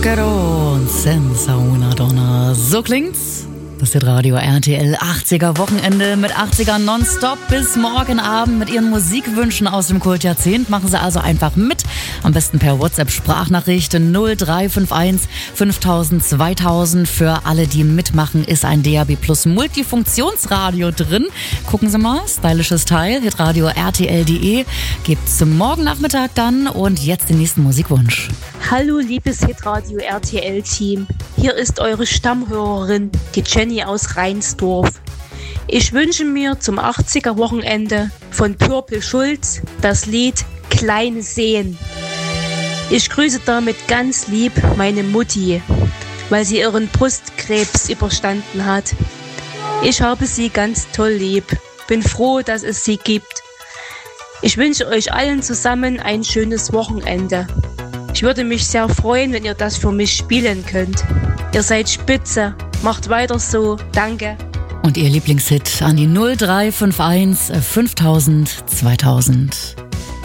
Zucchero und Senza una Donna. So klingt's. Das ist Radio RTL 80er Wochenende mit 80er nonstop bis morgen Abend mit Ihren Musikwünschen aus dem Kultjahrzehnt. Machen Sie also einfach mit. Am besten per WhatsApp-Sprachnachricht 0351 5000 2000. Für alle, die mitmachen, ist ein DAB Plus Multifunktionsradio drin. Gucken Sie mal, stylisches Teil, hitradio RTL.de. Gibt's morgen Nachmittag dann und jetzt den nächsten Musikwunsch. Hallo liebes Hitradio RTL-Team, hier ist eure Stammhörerin, die Jenny aus Reinsdorf. Ich wünsche mir zum 80er-Wochenende von Purple Schulz das Lied Kleine Seen. Ich grüße damit ganz lieb meine Mutti, weil sie ihren Brustkrebs überstanden hat. Ich habe sie ganz toll lieb, bin froh, dass es sie gibt. Ich wünsche euch allen zusammen ein schönes Wochenende. Ich würde mich sehr freuen, wenn ihr das für mich spielen könnt. Ihr seid spitze. Macht weiter so. Danke. Und Ihr Lieblingshit an die 0351 5000 2000.